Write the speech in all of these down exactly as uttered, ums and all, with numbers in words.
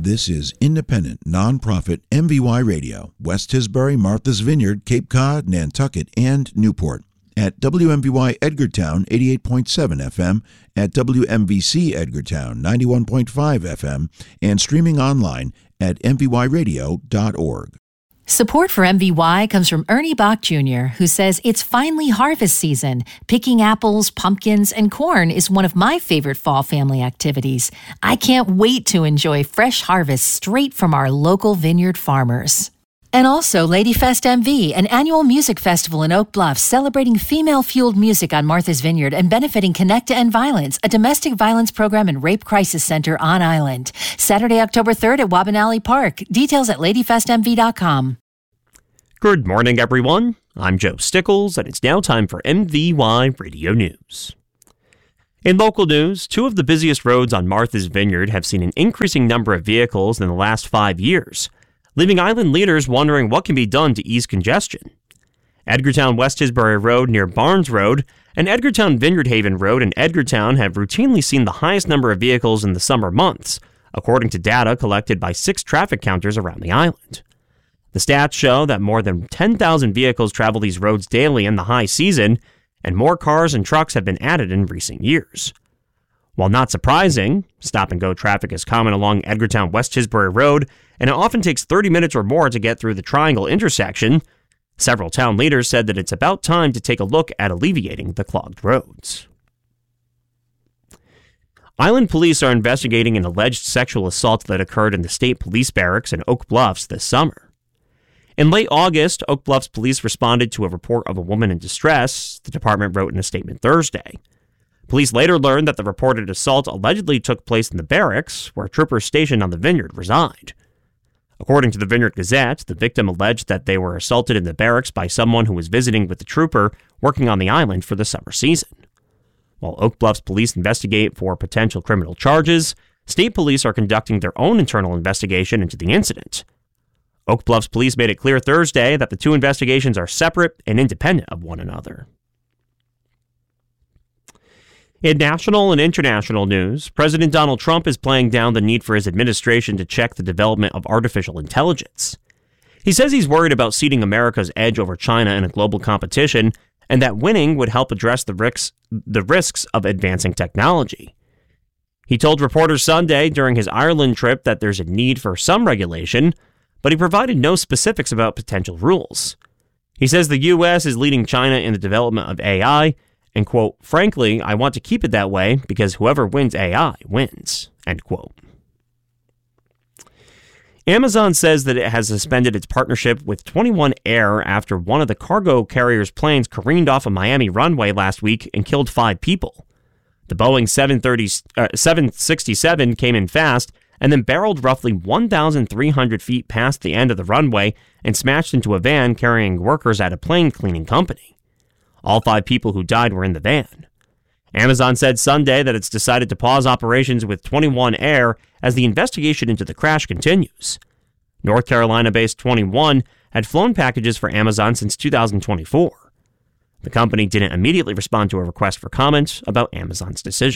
This is independent, nonprofit M V Y Radio, West Tisbury, Martha's Vineyard, Cape Cod, Nantucket, and Newport. At W M V Y Edgartown eighty-eight point seven F M, at W M V C Edgartown ninety-one point five F M, and streaming online at m v y radio dot org. Support for M V Y comes from Ernie Bach Junior, who says it's finally harvest season. Picking apples, pumpkins, and corn is one of my favorite fall family activities. I can't wait to enjoy fresh harvests straight from our local vineyard farmers. And also Ladyfest M V, an annual music festival in Oak Bluff celebrating female-fueled music on Martha's Vineyard and benefiting Connect to End Violence, a domestic violence program and rape crisis center on island. Saturday, October third at Wabanali Park. Details at lady fest m v dot com. Good morning, everyone. I'm Joe Stickles, and it's now time for M V Y Radio News. In local news, two of the busiest roads on Martha's Vineyard have seen an increasing number of vehicles in the last five years, leaving island leaders wondering what can be done to ease congestion. Edgartown West Tisbury Road near Barnes Road and Edgartown Vineyard Haven Road in Edgartown have routinely seen the highest number of vehicles in the summer months, according to data collected by six traffic counters around the island. The stats show that more than ten thousand vehicles travel these roads daily in the high season, and more cars and trucks have been added in recent years. While not surprising, stop-and-go traffic is common along Edgartown West Tisbury Road, and it often takes thirty minutes or more to get through the Triangle intersection. Several town leaders said that it's about time to take a look at alleviating the clogged roads. Island police are investigating an alleged sexual assault that occurred in the state police barracks in Oak Bluffs this summer. In late August, Oak Bluffs police responded to a report of a woman in distress, the department wrote in a statement Thursday. Police later learned that the reported assault allegedly took place in the barracks, where troopers stationed on the vineyard reside. According to the Vineyard Gazette, the victim alleged that they were assaulted in the barracks by someone who was visiting with the trooper working on the island for the summer season. While Oak Bluffs police investigate for potential criminal charges, state police are conducting their own internal investigation into the incident. Oak Bluffs police made it clear Thursday that the two investigations are separate and independent of one another. In national and international news, President Donald Trump is playing down the need for his administration to check the development of artificial intelligence. He says he's worried about ceding America's edge over China in a global competition, and that winning would help address the risks, the risks of advancing technology. He told reporters Sunday during his Ireland trip that there's a need for some regulation, but he provided no specifics about potential rules. He says the U S is leading China in the development of A I, and, quote, frankly, I want to keep it that way because whoever wins A I wins, end quote. Amazon says that it has suspended its partnership with twenty-one Air after one of the cargo carrier's planes careened off a Miami runway last week and killed five people. The Boeing seven thirty, uh, seven sixty-seven came in fast and then barreled roughly one thousand three hundred feet past the end of the runway and smashed into a van carrying workers at a plane cleaning company. All five people who died were in the van. Amazon said Sunday that it's decided to pause operations with twenty-one Air as the investigation into the crash continues. North Carolina-based twenty-one had flown packages for Amazon since two thousand twenty-four. The company didn't immediately respond to a request for comment about Amazon's decision.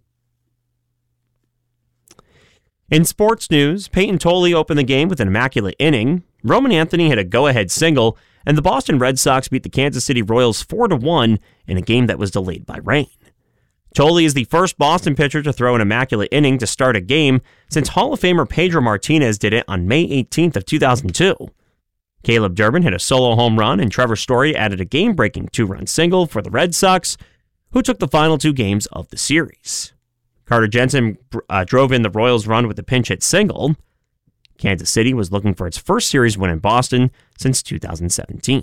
In sports news, Peyton Tolley opened the game with an immaculate inning. Roman Anthony hit a go-ahead single, and the Boston Red Sox beat the Kansas City Royals four to one in a game that was delayed by rain. Tolley is the first Boston pitcher to throw an immaculate inning to start a game since Hall of Famer Pedro Martinez did it on May eighteenth of two thousand two. Caleb Durbin hit a solo home run, and Trevor Story added a game-breaking two-run single for the Red Sox, who took the final two games of the series. Carter Jensen uh, drove in the Royals' run with a pinch-hit single. Kansas City was looking for its first series win in Boston since two thousand seventeen.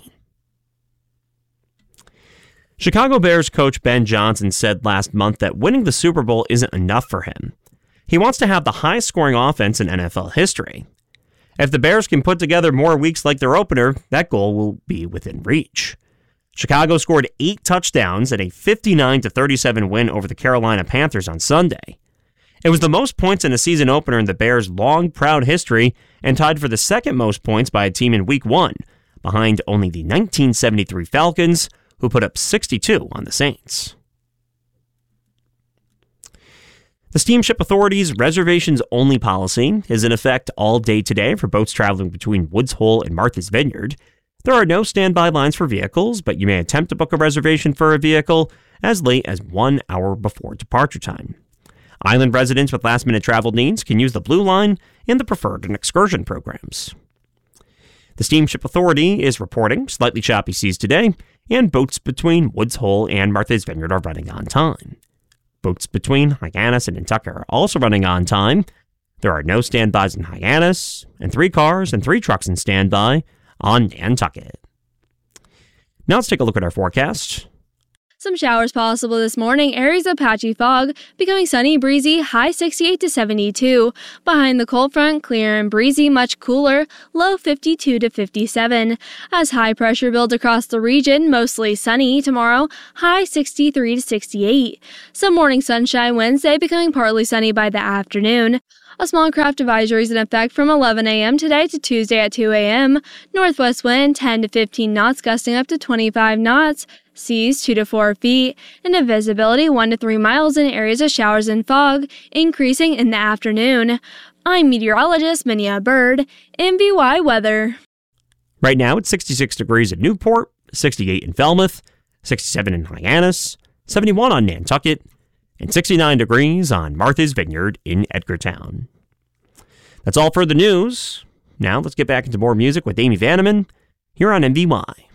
Chicago Bears coach Ben Johnson said last month that winning the Super Bowl isn't enough for him. He wants to have the highest-scoring offense in N F L history. If the Bears can put together more weeks like their opener, that goal will be within reach. Chicago scored eight touchdowns in a fifty-nine to thirty-seven win over the Carolina Panthers on Sunday. It was the most points in a season opener in the Bears' long, proud history and tied for the second most points by a team in Week one, behind only the nineteen seventy-three Falcons, who put up sixty-two on the Saints. The Steamship Authority's reservations-only policy is in effect all day today for boats traveling between Woods Hole and Martha's Vineyard. There are no standby lines for vehicles, but you may attempt to book a reservation for a vehicle as late as one hour before departure time. Island residents with last-minute travel needs can use the Blue Line and the Preferred and Excursion programs. The Steamship Authority is reporting slightly choppy seas today, and boats between Woods Hole and Martha's Vineyard are running on time. Boats between Hyannis and Nantucket are also running on time. There are no standbys in Hyannis, and three cars and three trucks in standby on Nantucket. Now let's take a look at our forecast. Some showers possible this morning, areas of patchy fog, becoming sunny, breezy, high sixty-eight to seventy-two. Behind the cold front, clear and breezy, much cooler, low fifty-two to fifty-seven. As high pressure builds across the region, mostly sunny tomorrow, high sixty-three to sixty-eight. Some morning sunshine Wednesday, becoming partly sunny by the afternoon. A small craft advisory is in effect from eleven a.m. today to Tuesday at two a.m. Northwest wind ten to fifteen knots, gusting up to twenty-five knots. Seas two to four feet, and a visibility one to three miles in areas of showers and fog, increasing in the afternoon. I'm meteorologist Minya Bird, M V Y Weather. Right now it's sixty-six degrees in Newport, sixty-eight in Falmouth, sixty-seven in Hyannis, seventy-one on Nantucket, and sixty-nine degrees on Martha's Vineyard in Edgartown. That's all for the news. Now let's get back into more music with Amy Vanneman here on M V Y.